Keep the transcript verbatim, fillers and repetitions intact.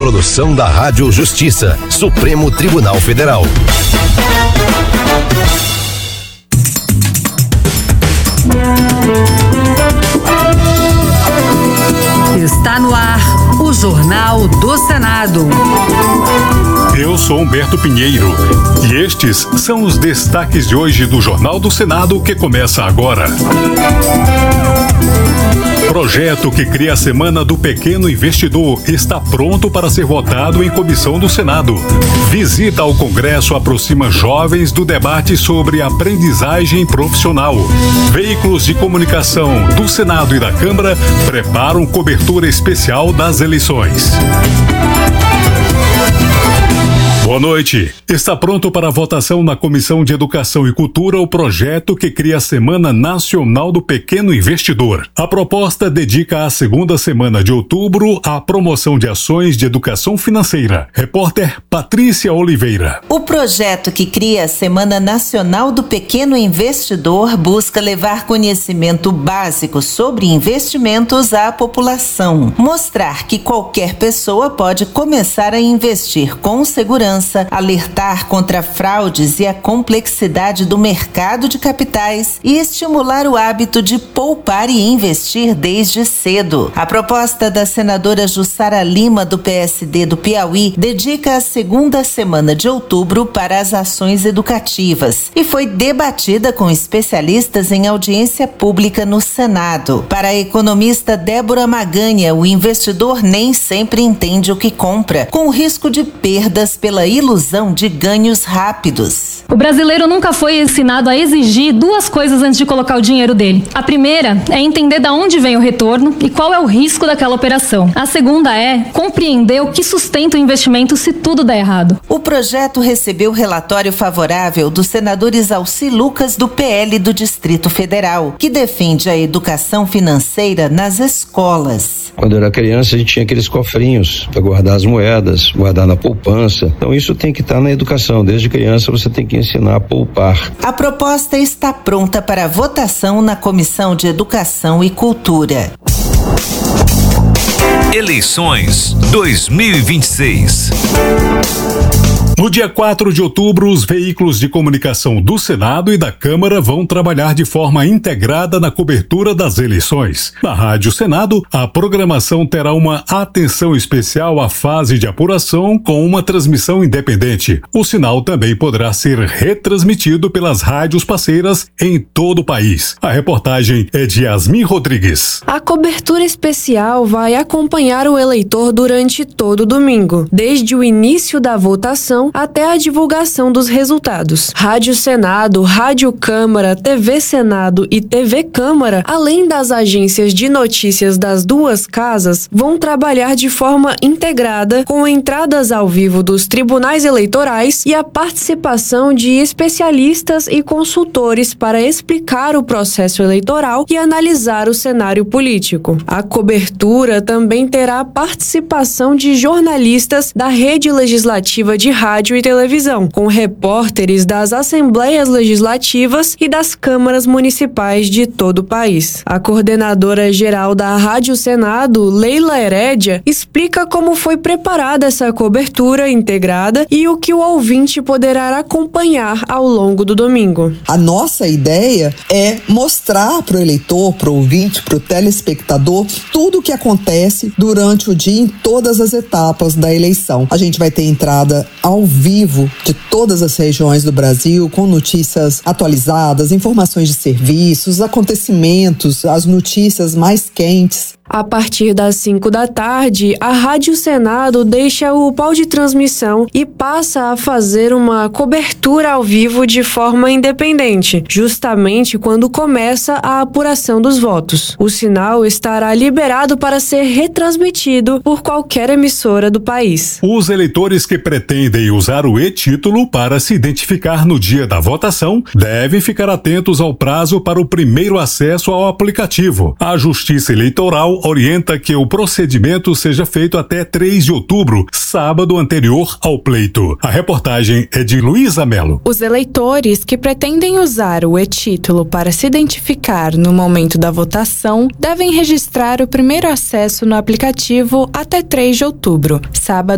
produção da Rádio Justiça, Supremo Tribunal Federal. Está no ar o Jornal do Senado. Eu sou Humberto Pinheiro e estes são os destaques de hoje do Jornal do Senado que começa agora. Projeto que cria a Semana do Pequeno Investidor está pronto para ser votado em comissão do Senado. Visita ao Congresso aproxima jovens do debate sobre aprendizagem profissional. Veículos de comunicação do Senado e da Câmara preparam cobertura especial das eleições. Boa noite. Está pronto para votação na Comissão de Educação e Cultura o projeto que cria a Semana Nacional do Pequeno Investidor. A proposta dedica a segunda semana de outubro à promoção de ações de educação financeira. Repórter Patrícia Oliveira. O projeto que cria a Semana Nacional do Pequeno Investidor busca levar conhecimento básico sobre investimentos à população, mostrar que qualquer pessoa pode começar a investir com segurança, alertar contra fraudes e a complexidade do mercado de capitais e estimular o hábito de poupar e investir desde cedo. A proposta da senadora Jussara Lima, do P S D do Piauí, dedica a segunda semana de outubro para as ações educativas e foi debatida com especialistas em audiência pública no Senado. Para a economista Débora Maganha, o investidor nem sempre entende o que compra, com risco de perdas pela ilusão de ganhos rápidos. O brasileiro nunca foi ensinado a exigir duas coisas antes de colocar o dinheiro dele. A primeira é entender de onde vem o retorno e qual é o risco daquela operação. A segunda é compreender o que sustenta o investimento se tudo der errado. O projeto recebeu relatório favorável dos senadores Alci Lucas, do P L do Distrito Federal, que defende a educação financeira nas escolas. Quando eu era criança, a gente tinha aqueles cofrinhos para guardar as moedas, guardar na poupança. Então isso tem que estar na educação. Desde criança você tem que ensinar a poupar. A proposta está pronta para votação na Comissão de Educação e Cultura. Eleições dois mil e vinte e seis. No dia quatro de outubro, os veículos de comunicação do Senado e da Câmara vão trabalhar de forma integrada na cobertura das eleições. Na Rádio Senado, a programação terá uma atenção especial à fase de apuração com uma transmissão independente. O sinal também poderá ser retransmitido pelas rádios parceiras em todo o país. A reportagem é de Yasmin Rodrigues. A cobertura especial vai acompanhar o eleitor durante todo o domingo, desde o início da votação até a divulgação dos resultados. Rádio Senado, Rádio Câmara, T V Senado e T V Câmara, além das agências de notícias das duas casas, vão trabalhar de forma integrada com entradas ao vivo dos tribunais eleitorais e a participação de especialistas e consultores para explicar o processo eleitoral e analisar o cenário político. A cobertura também terá a participação de jornalistas da Rede Legislativa de Rádio e televisão, com repórteres das Assembleias Legislativas e das câmaras municipais de todo o país. A coordenadora geral da Rádio Senado, Leila Herédia, explica como foi preparada essa cobertura integrada e o que o ouvinte poderá acompanhar ao longo do domingo. A nossa ideia é mostrar para o eleitor, para o ouvinte, para o telespectador, tudo o que acontece durante o dia em todas as etapas da eleição. A gente vai ter entrada ao vivo de todas as regiões do Brasil, com notícias atualizadas, informações de serviços, acontecimentos, as notícias mais quentes. A partir das cinco da tarde, a Rádio Senado deixa o pau de transmissão e passa a fazer uma cobertura ao vivo de forma independente, justamente quando começa a apuração dos votos. O sinal estará liberado para ser retransmitido por qualquer emissora do país. Os eleitores que pretendem usar o e-título para se identificar no dia da votação devem ficar atentos ao prazo para o primeiro acesso ao aplicativo. A Justiça Eleitoral orienta que o procedimento seja feito até três de outubro, sábado anterior ao pleito. A reportagem é de Luísa Melo. Os eleitores que pretendem usar o e-título para se identificar no momento da votação devem registrar o primeiro acesso no aplicativo até três de outubro, sábado